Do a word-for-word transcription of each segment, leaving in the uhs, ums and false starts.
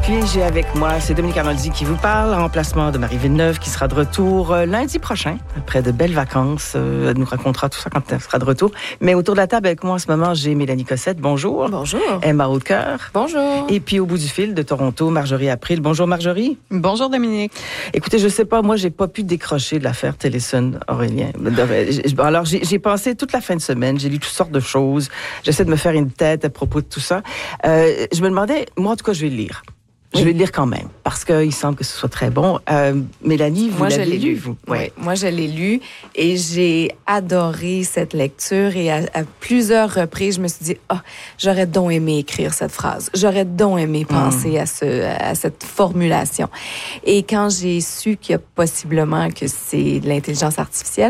Puis j'ai avec moi, c'est Dominique Arnoldi qui vous parle, en remplacement de Marie Villeneuve qui sera de retour euh, lundi prochain, après de belles vacances. Euh, elle nous racontera tout ça quand elle sera de retour. Mais autour de la table avec moi en ce moment, j'ai Mélanie Cossette. Bonjour. Bonjour. Emma Hautecoeur. Bonjour. Et puis au bout du fil de Toronto, Marjorie April. Bonjour Marjorie. Bonjour Dominique. Écoutez, je sais pas, moi j'ai pas pu décrocher de l'affaire Téléson-Aurélien. Alors j'ai, j'ai pensé toute la fin de semaine, j'ai lu toutes sortes de choses. J'essaie de me faire une tête à propos de tout ça. Euh, je me demandais, moi en tout cas, je vais le lire. Je vais le lire quand même, parce qu'il semble que ce soit très bon. Euh, Mélanie, vous moi, l'avez je l'ai lu, lu. vous? Oui, moi, je l'ai lu et j'ai adoré cette lecture et à, à plusieurs reprises, je me suis dit, ah, oh, j'aurais donc aimé écrire cette phrase. J'aurais donc aimé penser mm. à, ce, à cette formulation. Et quand j'ai su qu'il y a possiblement que c'est de l'intelligence artificielle,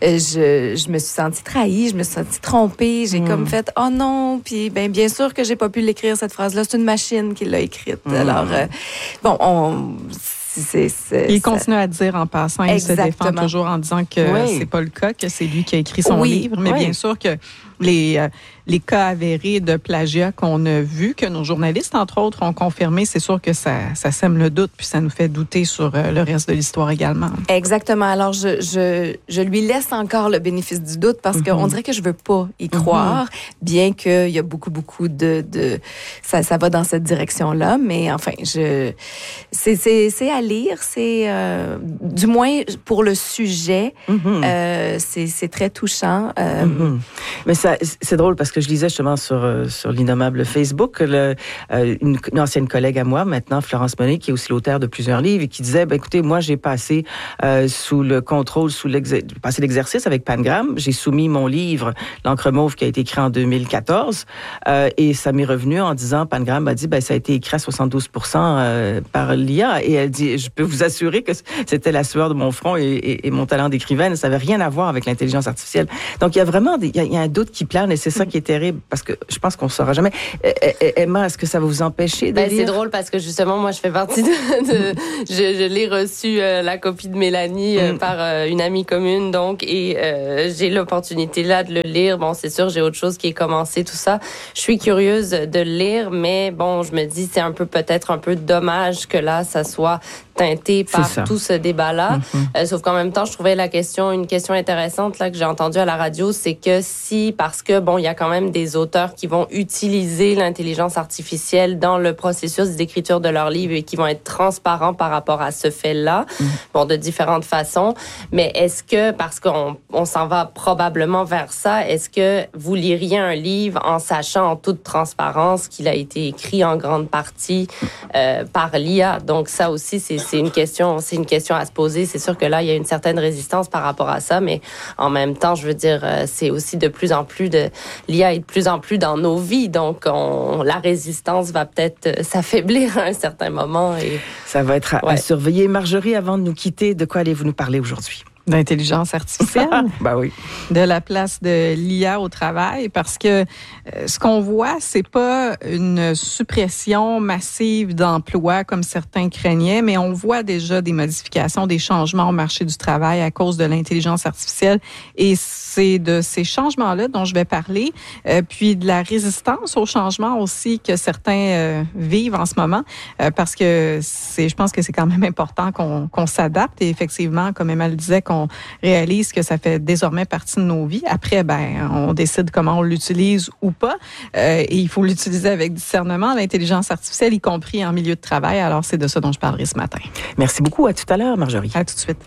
je, je me suis sentie trahie, je me suis sentie trompée. J'ai mm. comme fait, oh non, puis ben, bien sûr que j'ai pas pu l'écrire, cette phrase-là. C'est une machine qui l'a écrite. Mm. Alors, Euh, bon, on... C'est, c'est, il ça... continue à dire en passant, Exactement. Il se défend toujours en disant que oui. c'est pas le cas, que c'est lui qui a écrit son oui. livre, mais oui. bien sûr que les, euh, les cas avérés de plagiat qu'on a vus, que nos journalistes, entre autres, ont confirmé, c'est sûr que ça, ça sème le doute, puis ça nous fait douter sur euh, le reste de l'histoire également. Exactement. Alors, je, je, je lui laisse encore le bénéfice du doute parce mm-hmm. qu'on dirait que je veux pas y croire, mm-hmm. bien qu'il y a beaucoup, beaucoup de... de ça, ça va dans cette direction-là, mais enfin, je c'est, c'est, c'est à lire, c'est... Euh, du moins, pour le sujet, mm-hmm. euh, c'est, c'est très touchant. Euh, mm-hmm. Mais ça, c'est drôle parce que je lisais justement sur, euh, sur l'innommable Facebook le, euh, une, une ancienne collègue à moi, maintenant, Florence Monet, qui est aussi l'auteur de plusieurs livres et qui disait, ben, écoutez, moi, j'ai passé euh, sous le contrôle, sous l'exer- passé l'exercice avec Pangram. J'ai soumis mon livre, L'encre mauve, qui a été écrit en deux mille quatorze euh, et ça m'est revenu en disant, Pangram m'a dit, ben, ça a été écrit à soixante-douze pour cent euh, par l'I A. Et elle dit, je peux vous assurer que c'était la sueur de mon front et, et, et mon talent d'écrivaine. Ça n'avait rien à voir avec l'intelligence artificielle. Donc, il y a vraiment des, il y a, il y a un doute qui plane et c'est ça qui est terrible parce que je pense qu'on ne saura jamais. Emma, est-ce que ça va vous empêcher de ben, lire? C'est drôle parce que justement, moi, je fais partie de... de je, je l'ai reçu, euh, la copie de Mélanie, euh, mm. par euh, une amie commune, donc, et euh, j'ai l'opportunité là de le lire. Bon, c'est sûr, j'ai autre chose qui est commencé, tout ça. Je suis curieuse de le lire, mais bon, je me dis, c'est un peu, peut-être un peu dommage que là, ça soit teinté par tout ce débat-là. Mm-hmm. Euh, sauf qu'en même temps, je trouvais la question, une question intéressante là que j'ai entendue à la radio, c'est que si, parce que bon, il y a quand même des auteurs qui vont utiliser l'intelligence artificielle dans le processus d'écriture de leurs livres et qui vont être transparents par rapport à ce fait-là, mm-hmm. bon, de différentes façons. Mais est-ce que, parce qu'on on s'en va probablement vers ça, est-ce que vous liriez un livre en sachant en toute transparence qu'il a été écrit en grande partie euh, par l'I A? Donc ça aussi, c'est C'est une question, c'est une question à se poser. C'est sûr que là, il y a une certaine résistance par rapport à ça, mais en même temps, je veux dire, c'est aussi de plus en plus de, l'I A est de plus en plus dans nos vies, donc on, la résistance va peut-être s'affaiblir à un certain moment. Et ça va être à, ouais. à surveiller. Marjorie, avant de nous quitter, de quoi allez-vous nous parler aujourd'hui? D'intelligence artificielle. Ben oui. De la place de l'I A au travail, parce que euh, ce qu'on voit, c'est pas une suppression massive d'emplois comme certains craignaient, mais on voit déjà des modifications, des changements au marché du travail à cause de l'intelligence artificielle. Et c'est de ces changements-là dont je vais parler, euh, puis de la résistance aux changements aussi que certains euh, vivent en ce moment, euh, parce que c'est, je pense que c'est quand même important qu'on, qu'on s'adapte. Et effectivement, comme Emma le disait, qu'on on réalise que ça fait désormais partie de nos vies. Après, ben, on décide comment on l'utilise ou pas. Euh, et il faut l'utiliser avec discernement, l'intelligence artificielle, y compris en milieu de travail. Alors, c'est de ça dont je parlerai ce matin. Merci beaucoup. À tout à l'heure, Marjorie. À tout de suite.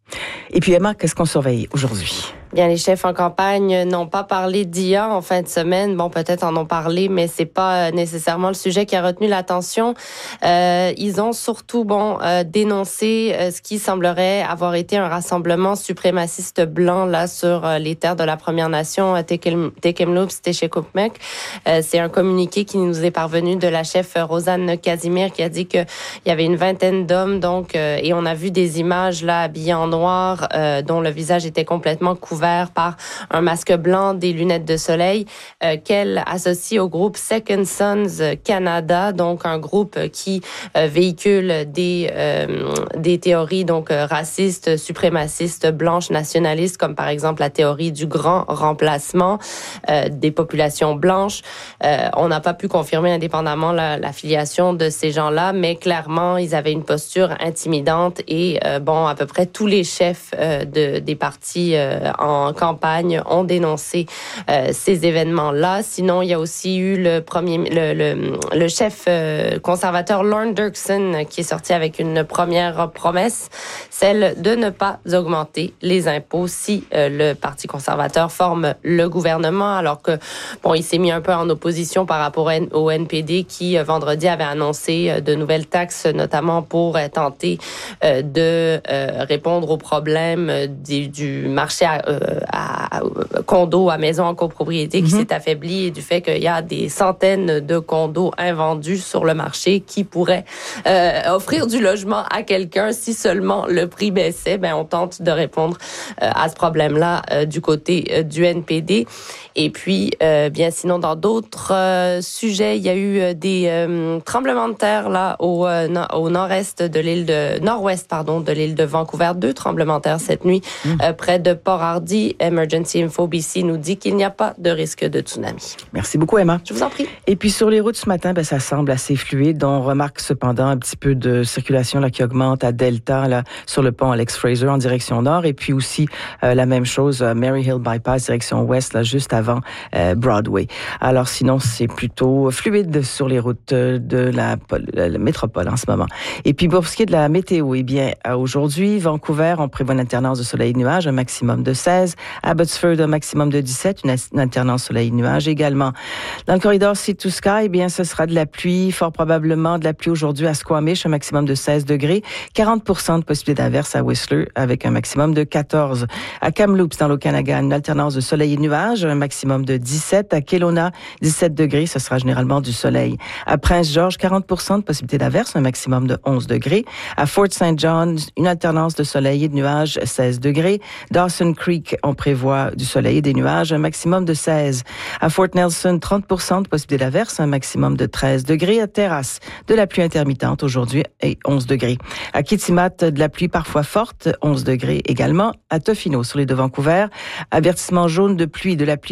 Et puis, Emma, qu'est-ce qu'on surveille aujourd'hui? Bien, les chefs en campagne n'ont pas parlé d'I A en fin de semaine. Bon, peut-être en ont parlé, mais c'est pas nécessairement le sujet qui a retenu l'attention. Euh, ils ont surtout, bon, euh, dénoncé euh, ce qui semblerait avoir été un rassemblement suprémaciste blanc là sur euh, les terres de la Première Nation, Tk'emlúps, Téchékoumèk. Euh, c'est un communiqué qui nous est parvenu de la chef Rosanne Casimir qui a dit que il y avait une vingtaine d'hommes, donc, euh, et on a vu des images là habillés en noir, euh, dont le visage était complètement couvert couvert par un masque blanc, des lunettes de soleil, euh, qu'elle associe au groupe Second Sons Canada, donc un groupe qui euh, véhicule des euh, des théories donc euh, racistes, suprémacistes, blanches, nationalistes, comme par exemple la théorie du grand remplacement euh, des populations blanches. Euh, on n'a pas pu confirmer indépendamment la, la filiation de ces gens-là, mais clairement, ils avaient une posture intimidante et euh, bon, à peu près tous les chefs euh, de, des partis euh, en campagne ont dénoncé euh, ces événements-là. Sinon, il y a aussi eu le premier, le, le, le chef euh, conservateur Lorne Dirksen qui est sorti avec une première promesse, celle de ne pas augmenter les impôts si euh, le Parti conservateur forme le gouvernement, alors que bon, il s'est mis un peu en opposition par rapport au N P D qui euh, vendredi avait annoncé euh, de nouvelles taxes, notamment pour euh, tenter euh, de euh, répondre aux problèmes euh, du, du marché à, euh, à, à condos, à maisons en copropriété qui mm-hmm. s'est affaibli et du fait qu'il y a des centaines de condos invendus sur le marché qui pourraient euh, offrir du logement à quelqu'un si seulement le prix baissait. Ben, on tente de répondre euh, à ce problème-là euh, du côté euh, du N P D. Et puis, euh, bien sinon, dans d'autres euh, sujets, il y a eu euh, des euh, tremblements de terre là au, euh, no- au nord-est de l'île de nord-ouest pardon de l'île de Vancouver. Deux tremblements de terre cette nuit mmh. euh, près de Port-Hardy. Emergency Info B C nous dit qu'il n'y a pas de risque de tsunami. Merci beaucoup, Emma. Je vous en prie. Et puis sur les routes ce matin, ben ça semble assez fluide. On remarque cependant un petit peu de circulation là qui augmente à Delta là sur le pont Alex Fraser en direction nord, et puis aussi euh, la même chose à Mary Hill Bypass direction ouest là juste avant euh, Broadway. Alors sinon c'est plutôt fluide sur les routes de la, la, la métropole en ce moment. Et puis pour ce qui est de la météo, eh bien aujourd'hui Vancouver on prévoit une alternance de soleil et nuages, un maximum de seize. Abbotsford un maximum de dix-sept, une, une alternance soleil et nuages également. Dans le corridor Sea to Sky, eh bien ce sera de la pluie, fort probablement de la pluie aujourd'hui à Squamish, un maximum de seize degrés, quarante pour cent de possibilité d'averse à Whistler avec un maximum de quatorze. À Kamloops dans l'Okanagan, une alternance de soleil et nuages, un maximum de dix-sept. À Kelowna, dix-sept degrés, ce sera généralement du soleil. À Prince George, quarante pour cent de possibilité d'averse, un maximum de onze degrés. À Fort Saint John, une alternance de soleil et de nuages, seize degrés. Dawson Creek, on prévoit du soleil et des nuages, un maximum de seize. À Fort Nelson, trente pour cent de possibilité d'averse, un maximum de treize degrés. À Terrasse, de la pluie intermittente aujourd'hui et onze degrés. À Kitimat, de la pluie parfois forte, onze degrés également. À Tofino, sur les de Vancouver, avertissement jaune de pluie, de la pluie